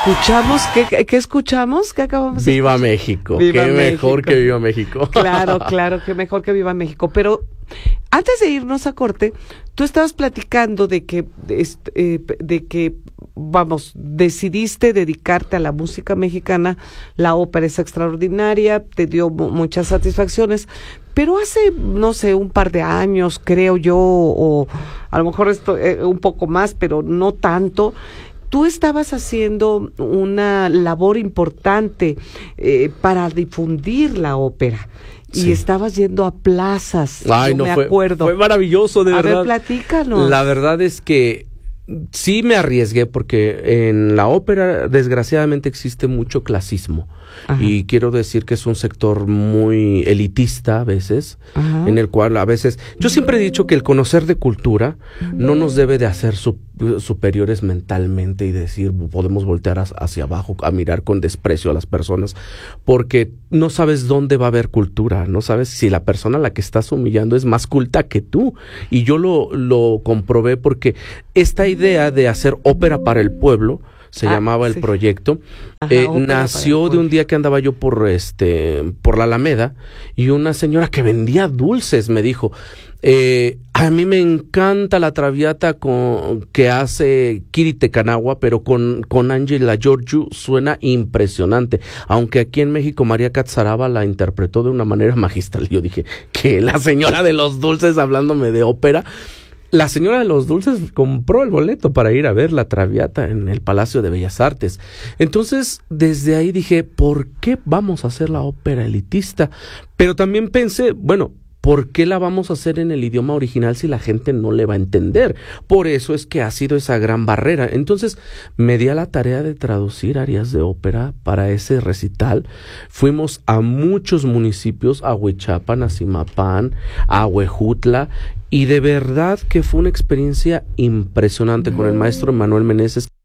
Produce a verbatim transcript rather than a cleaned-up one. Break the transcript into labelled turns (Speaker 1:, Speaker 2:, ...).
Speaker 1: escuchamos, ¿qué, qué escuchamos? ¿Qué acabamos de
Speaker 2: Viva
Speaker 1: escuchar?
Speaker 2: México,
Speaker 1: Viva
Speaker 2: qué
Speaker 1: México.
Speaker 2: mejor que Viva México.
Speaker 1: Claro, claro, que mejor que Viva México. Pero antes de irnos a corte, tú estabas platicando de que, eh, de que, vamos, decidiste dedicarte a la música mexicana. La ópera es extraordinaria, te dio muchas satisfacciones, pero hace, no sé, un par de años, creo yo, o a lo mejor esto, eh, un poco más, pero no tanto, tú estabas haciendo una labor importante eh, para difundir la ópera. Sí. Y estabas yendo a plazas.
Speaker 2: Ay,
Speaker 1: yo
Speaker 2: no,
Speaker 1: me
Speaker 2: fue,
Speaker 1: acuerdo.
Speaker 2: Fue maravilloso, de
Speaker 1: a
Speaker 2: verdad.
Speaker 1: A ver, platícanos.
Speaker 2: La verdad es que sí me arriesgué porque en la ópera desgraciadamente existe mucho clasismo. Ajá. Y quiero decir que es un sector muy elitista a veces, ajá, en el cual a veces, yo siempre he dicho que el conocer de cultura no nos debe de hacer su, superiores mentalmente y decir podemos voltear hacia abajo a mirar con desprecio a las personas, porque no sabes dónde va a haber cultura, no sabes si la persona a la que estás humillando es más culta que tú. Y yo lo, lo comprobé porque esta idea de hacer ópera para el pueblo se ah, llamaba el sí. proyecto. Ajá, eh, nació de un día que andaba yo por este por la Alameda y una señora que vendía dulces me dijo, eh, a mí me encanta la traviata con, que hace Kiri Te Canagua, pero con, con Ángela Giorgio suena impresionante, aunque aquí en México María Catzaraba la interpretó de una manera magistral. Yo dije, ¿qué? La señora de los dulces hablándome de ópera. La señora de los dulces compró el boleto para ir a ver la Traviata en el Palacio de Bellas Artes. Entonces, desde ahí dije, ¿por qué vamos a hacer la ópera elitista? Pero también pensé, bueno, ¿por qué la vamos a hacer en el idioma original si la gente no le va a entender? Por eso es que ha sido esa gran barrera. Entonces, me di a la tarea de traducir arias de ópera para ese recital. Fuimos a muchos municipios, a Huichapan, a Zimapán, a Huejutla, y de verdad que fue una experiencia impresionante con el maestro Manuel Meneses.